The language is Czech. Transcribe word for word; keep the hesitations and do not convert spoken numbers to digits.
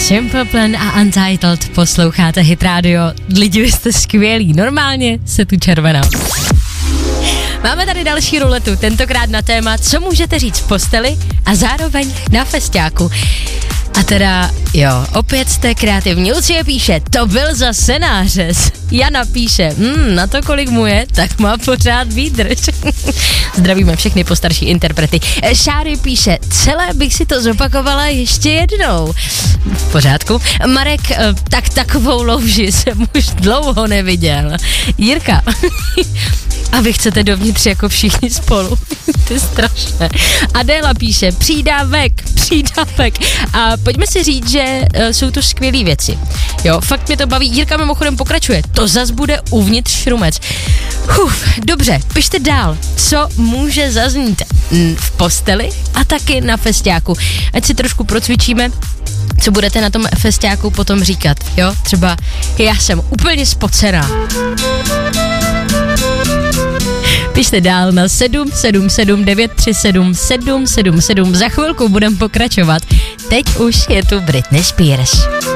Simple Plan a Untitled, posloucháte Hit Radio. Lidi, vy jste skvělí, normálně se tu červená. Máme tady další ruletu, tentokrát na téma, co můžete říct v posteli a zároveň na festiáku. A teda, jo, opět jste kreativní. Lucie píše, to byl zase nářez. Jana píše, hmm, na to, kolik mu je, tak má pořád výdrž. Zdravíme všechny postarší interprety. Šáry píše, celé bych si to zopakovala ještě jednou. V pořádku. Marek, tak takovou louži jsem už dlouho neviděl. Jirka, a vy chcete dovnitř jako všichni spolu. To je strašné. Adéla píše, přídavek, přídavek. A pojďme si říct, že uh, jsou to skvělé věci. Jo, fakt mě to baví. Jirka mimochodem pokračuje. To zas bude uvnitř šrumec. Uf, dobře, pište dál. Co může zaznít v posteli a taky na festiáku. Ať si trošku procvičíme, co budete na tom festiáku potom říkat. Jo, třeba já jsem úplně spocená. Pište dál na sedm sedm sedm devět tři sedm sedm sedm sedm. Za chvilku budeme pokračovat. Teď už je tu Britney Spears.